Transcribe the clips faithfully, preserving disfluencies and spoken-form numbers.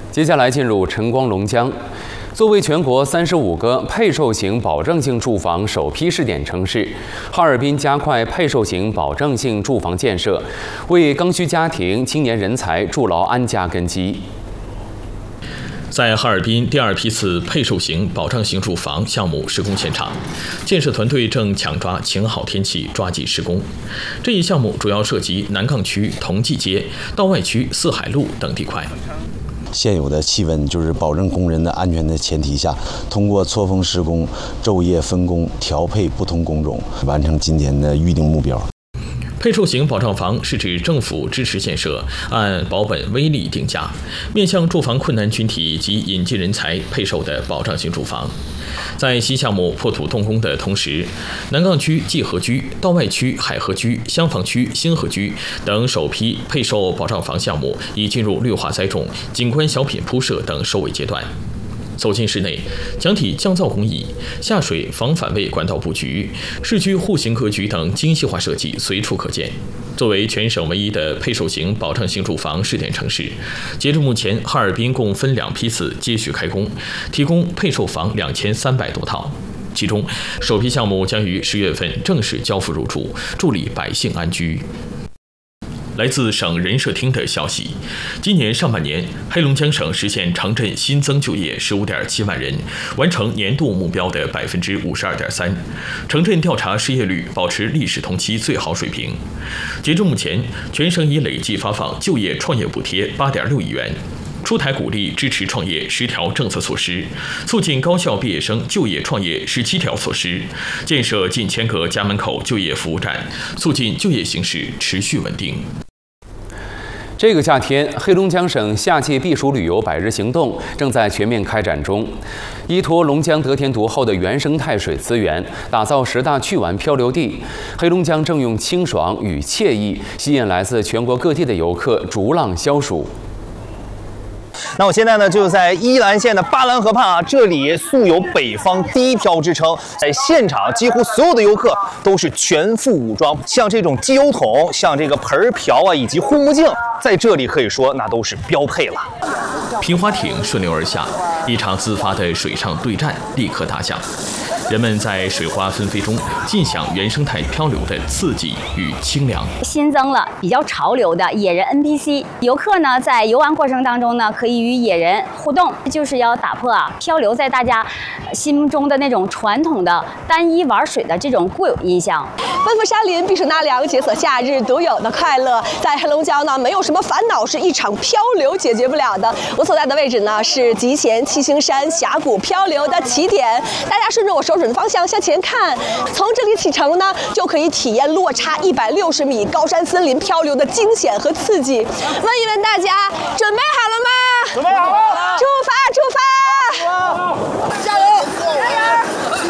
接下来进入晨光龙江。作为全国三十五个配售型保证性住房首批试点城市，哈尔滨加快配售型保证性住房建设，为刚需家庭、青年人才筑牢安家根基。 在哈尔滨第二批次配售型保障型住房项目施工现场，建设团队正抢抓晴好天气，抓紧施工。这一项目主要涉及南岗区同济街、道外区四海路等地块。 现有的气温就是保证工人的安全的前提下，通过错峰施工、昼夜分工调配不同工种，完成今年的预定目标。 配售型保障房是指政府支持建设，按保本微利定价，面向住房困难群体及引进人才配售的保障型住房。在新项目破土动工的同时，南岗区济河居、道外区海河居、香坊区新河居等首批配售保障房项目已进入绿化栽种、景观小品铺设等收尾阶段。 走进室内，墙体降噪工艺、下水防反位管道布局、市区户型格局等精细化设计随处可见。作为全省唯一的配售型保障性住房试点城市，截至目前，哈尔滨共分两批次接续开工，提供配售房两千三百多套。其中，首批项目将于十月份正式交付入住，助力百姓安居。 来自省人社厅的消息，今年上半年，黑龙江省实现城镇新增就业十五点七万人，完成年度目标的百分之五十二点三，城镇调查失业率保持历史同期最好水平。截至目前，全省已累计发放就业创业补贴八点六亿元。 出台鼓励支持创业十条政策措施，促进高校毕业生就业创业十七条措施，建设近千个家门口就业服务站，促进就业形势持续稳定。 这个夏天，黑龙江省夏季避暑旅游百日行动正在全面开展中。依托龙江得天独厚的原生态水资源，打造十大趣玩漂流地，黑龙江正用清爽与惬意吸引来自全国各地的游客逐浪消暑。 那我现在呢，就在依兰县的巴兰河畔啊，这里素有北方第一漂之称。在现场，几乎所有的游客都是全副武装，像这种机油桶、像这个盆瓢啊，以及护目镜，在这里可以说那都是标配了。 皮划艇顺流而下，一场自发的水上对战立刻打响。 人们在水花纷飞中尽享原生态漂流的刺激与清凉。 新增了比较潮流的野人 N P C， 游客呢在游玩过程当中呢，可以与野人互动，就是要打破啊漂流在大家心目中的那种传统的单一玩水的这种固有印象。 奔赴山林，避暑纳凉，解锁夏日独有的快乐。在黑龙江呢，没有什么烦恼是一场漂流解决不了的。我所在的位置呢是集贤七星山峡谷漂流的起点，大家顺着我手指的方向向前看，从这里启程呢，就可以体验落差一百六十米高山森林漂流的惊险和刺激。问一问大家，准备好了吗？ 准备好了， 出发，出发！ 加油！ 加油！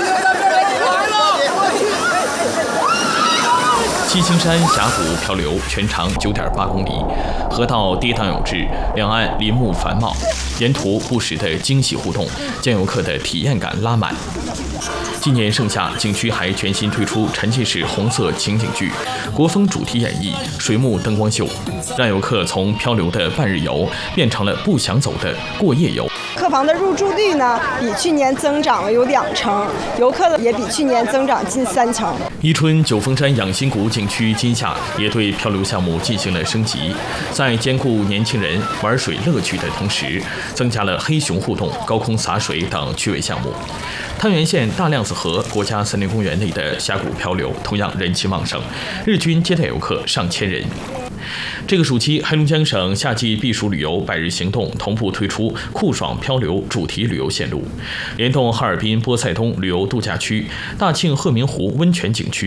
七星山峡谷漂流全长九点八公里，河道跌宕有致，两岸林木繁茂，沿途不时的惊喜互动，将游客的体验感拉满。今年盛夏，景区还全新推出沉浸式红色情景剧、国风主题演绎、水幕灯光秀，让游客从漂流的半日游变成了不想走的过夜游。 客房的入住率呢，比去年增长了有两成，游客也比去年增长近三成。 伊春九峰山养心谷景区今夏也对漂流项目进行了升级，在兼顾年轻人玩水乐趣的同时，增加了黑熊互动、高空洒水等趣味项目。汤原县大亮子河国家森林公园内的峡谷漂流同样人气旺盛，日均接待游客上千人。这个暑期，黑龙江省夏季避暑旅游百日行动同步推出酷爽漂流主题旅游线路，联动哈尔滨波塞冬旅游度假区、大庆鹤鸣湖温泉景区。